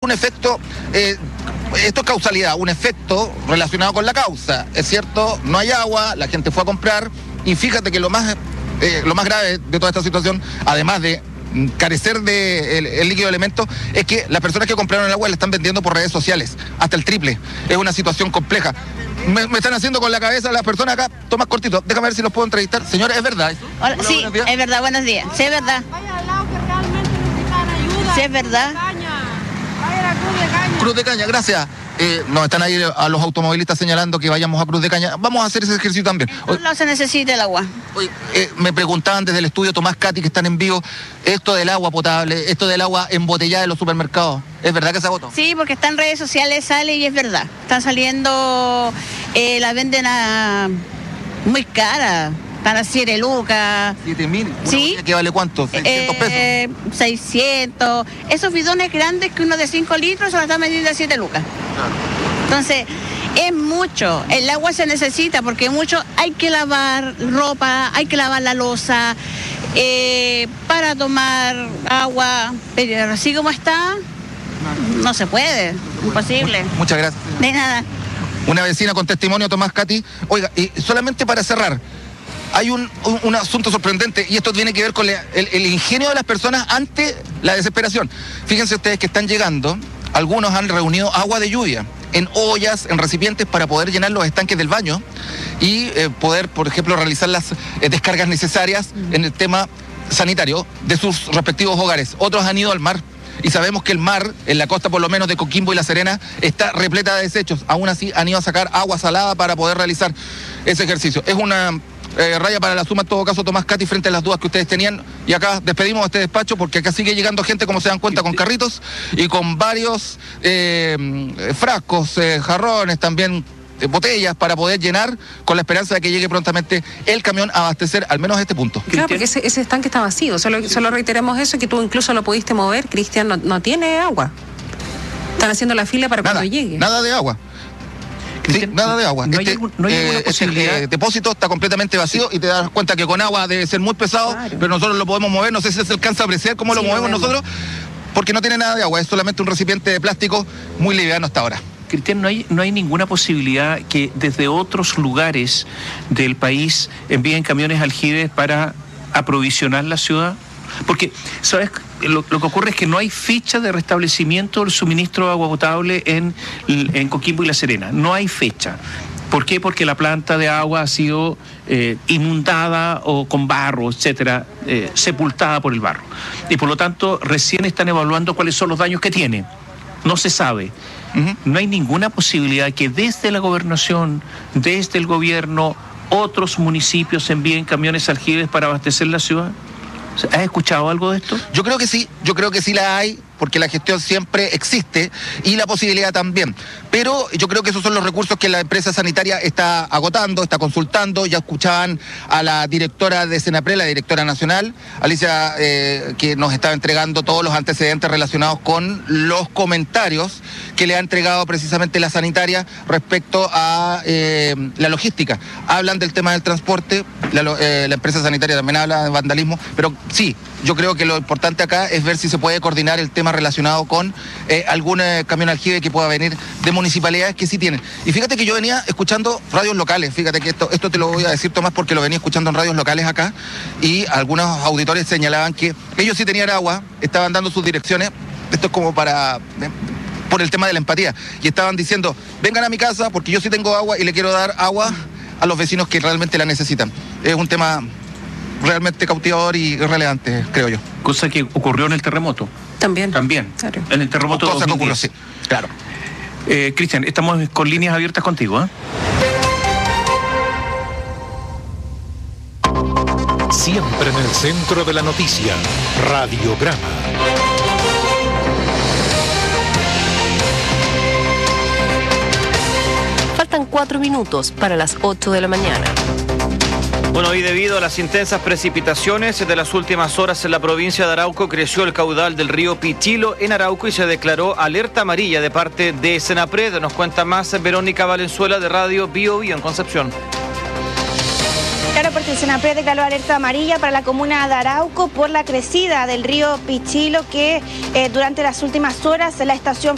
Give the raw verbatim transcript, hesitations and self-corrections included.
un efecto... Eh, Esto es causalidad, un efecto relacionado con la causa. Es cierto, no hay agua, la gente fue a comprar y fíjate que lo más, eh, lo más grave de toda esta situación, además de carecer de el, el líquido elemento, es que las personas que compraron el agua la están vendiendo por redes sociales, hasta el triple. Es una situación compleja. Me, me están haciendo con la cabeza las personas acá. Tomás cortito, déjame ver si los puedo entrevistar. Señores, ¿es verdad eso? Hola, Hola, sí, es verdad, buenos días. Sí, es verdad. Vaya al lado que realmente necesitan ayuda. Sí, es verdad. Vaya a la Cruz de Caña. Cruz de Caña, gracias. Eh, nos están ahí a los automovilistas señalando que vayamos a Cruz de Caña. Vamos a hacer ese ejercicio también. En todos lados se necesita el agua. Oye, eh, me preguntaban desde el estudio Tomás, Katy, que están en vivo, esto del agua potable, esto del agua embotellada en los supermercados, ¿es verdad que se agotó? Sí, porque está en redes sociales, sale y es verdad. Están saliendo, eh, la venden a muy cara. Para siete lucas. ¿Siete mil? ¿Sí? ¿Que vale cuánto? ¿seiscientos eh, pesos? seiscientos. Esos bidones grandes que uno de cinco litros se lo están vendiendo a siete lucas. Claro. Entonces, es mucho. El agua se necesita porque mucho hay que lavar ropa, hay que lavar la loza, eh, para tomar agua. Pero así como está, no se puede. Imposible. Muchas gracias. De nada. Una vecina con testimonio, Tomás, Katy. Oiga, y solamente para cerrar, hay un, un, un asunto sorprendente y esto tiene que ver con el, el ingenio de las personas ante la desesperación. Fíjense ustedes que están llegando, algunos han reunido agua de lluvia en ollas, en recipientes para poder llenar los estanques del baño y eh, poder, por ejemplo, realizar las eh, descargas necesarias en el tema sanitario de sus respectivos hogares. Otros han ido al mar. Y sabemos que el mar, en la costa por lo menos de Coquimbo y La Serena, está repleta de desechos. Aún así han ido a sacar agua salada para poder realizar ese ejercicio. Es una eh, raya para la suma, en todo caso, Tomás, Katy, frente a las dudas que ustedes tenían. Y acá despedimos este despacho porque acá sigue llegando gente, como se dan cuenta, con carritos y con varios eh, frascos, eh, jarrones, también botellas para poder llenar, con la esperanza de que llegue prontamente el camión a abastecer al menos este punto. Claro, porque ese, ese estanque está vacío, solo, solo reiteremos eso, que tú incluso lo pudiste mover, Cristian, no, no tiene agua. Están haciendo la fila para nada, cuando llegue. Nada de agua. Sí, nada de agua. No hay, este, algún, no hay eh, alguna posibilidad. Este, eh, depósito está completamente vacío y te das cuenta que con agua debe ser muy pesado, claro, pero nosotros lo podemos mover. No sé si se alcanza a apreciar cómo sí, lo movemos lo nosotros, porque no tiene nada de agua, es solamente un recipiente de plástico muy liviano hasta ahora. Cristian, ¿no hay, no hay ninguna posibilidad que desde otros lugares del país envíen camiones aljibes para aprovisionar la ciudad? Porque, ¿sabes? Lo, lo que ocurre es que no hay fecha de restablecimiento del suministro de agua potable en, en Coquimbo y La Serena. No hay fecha. ¿Por qué? Porque la planta de agua ha sido eh, inundada o con barro, etcétera, eh, sepultada por el barro. Y por lo tanto, recién están evaluando cuáles son los daños que tiene. No se sabe. Uh-huh. No hay ninguna posibilidad que desde la gobernación, desde el gobierno, otros municipios envíen camiones aljibes para abastecer la ciudad. ¿Has escuchado algo de esto? Yo creo que sí, yo creo que sí la hay, porque la gestión siempre existe y la posibilidad también. Pero yo creo que esos son los recursos que la empresa sanitaria está agotando, está consultando. Ya escuchaban a la directora de Senapred, la directora nacional, Alicia, eh, que nos estaba entregando todos los antecedentes relacionados con los comentarios que le ha entregado precisamente la sanitaria respecto a eh, la logística. Hablan del tema del transporte, la, eh, la empresa sanitaria también habla de vandalismo, pero sí, yo creo que lo importante acá es ver si se puede coordinar el tema relacionado con eh, algún eh, camión aljibe que pueda venir de municipalidades que sí tienen. Y fíjate que yo venía escuchando radios locales, fíjate que esto, esto te lo voy a decir, Tomás, porque lo venía escuchando en radios locales acá, y algunos auditores señalaban que ellos sí tenían agua, estaban dando sus direcciones, esto es como para... Eh, por el tema de la empatía, y estaban diciendo, vengan a mi casa porque yo sí tengo agua y le quiero dar agua a los vecinos que realmente la necesitan. Es un tema realmente cautivador y relevante, creo yo. Cosa que ocurrió en el terremoto. También. También. Claro. En el terremoto de Cosa que ocurrió, sí. Claro. Eh, Cristian, estamos con líneas abiertas contigo, ¿eh? Siempre en el centro de la noticia, Radiograma. Faltan cuatro minutos para las ocho de la mañana. Bueno, y debido a las intensas precipitaciones de las últimas horas en la provincia de Arauco, creció el caudal del río Pichilo en Arauco y se declaró alerta amarilla de parte de Senapred. Nos cuenta más Verónica Valenzuela de Radio Bio Bio en Concepción. Claro, porque el Senapred declaró alerta amarilla para la comuna de Arauco por la crecida del río Pichilo, que eh, durante las últimas horas la estación